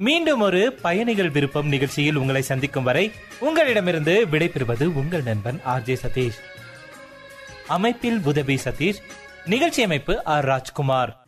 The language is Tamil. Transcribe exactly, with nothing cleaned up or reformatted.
மீண்டும் ஒரு பயணிகள் விருப்பம் நிகழ்ச்சியில் உங்களை சந்திக்கும் வரை உங்களிடமிருந்து விடைபெறுவது உங்கள் நண்பன் ஆர் ஜே சதீஷ். அமைப்பில் உதவி சதீஷ், நிகழ்ச்சி அமைப்பு ஆர் ராஜ்குமார்.